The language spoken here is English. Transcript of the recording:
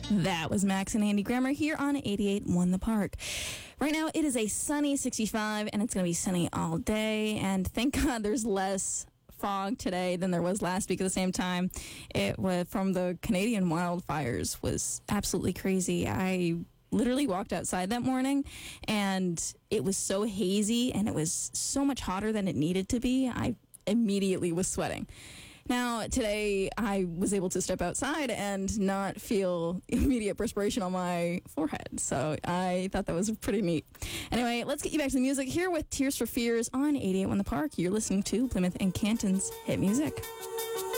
That was Max and Andy Grammer here on 88.1 The Park. Right now, it is a sunny 65, and it's going to be sunny all day. And thank God there's less fog today than there was last week at the same time. It was from the Canadian wildfires was absolutely crazy. I literally walked outside that morning, and it was so hazy, and it was so much hotter than it needed to be. I immediately was sweating. Now, today, I was able to step outside and not feel immediate perspiration on my forehead. So I thought that was pretty neat. Anyway, let's get you back to the music here with Tears for Fears on 88.1 The Park. You're listening to Plymouth and Canton's hit music.